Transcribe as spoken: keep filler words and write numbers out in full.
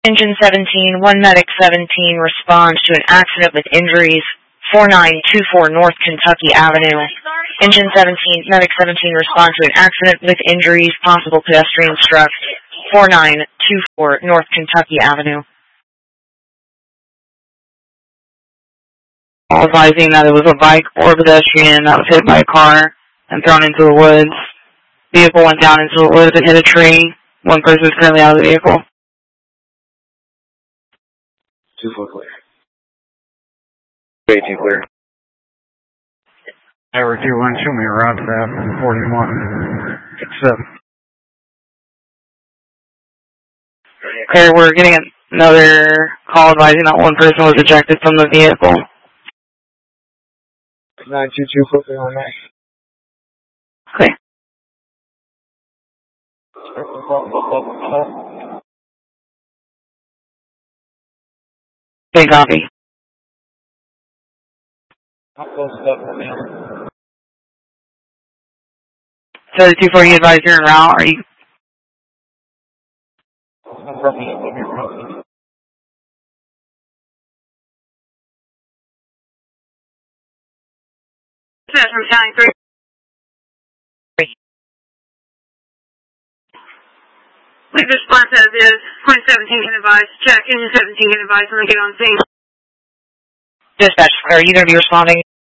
Engine seventeen, one Medic seventeen responds to an accident with injuries, four nine two four North Kentucky Avenue. Engine seventeen, Medic seventeen responds to an accident with injuries, possible pedestrian struck, four nine two four North Kentucky Avenue. Advising that it was a bike or pedestrian that was hit by a car and thrown into the woods. Vehicle went down into the woods and hit a tree. One person is currently out of the vehicle. Two four clear. eighteen clear. Tower two one, show me a route staff, forty-one, seven. Okay, we're getting another call advising that one person was ejected from the vehicle. nine two two, four three one nine. Okay. Okay, copy. How close is that right now? thirty-two four, you advise you're en route. Are you? I'm roughly up on your route. From County three. Leave response as is. Point seventeen can advise. Check. Engine seventeen can advise when they get on scene. Dispatch, are you going to be responding?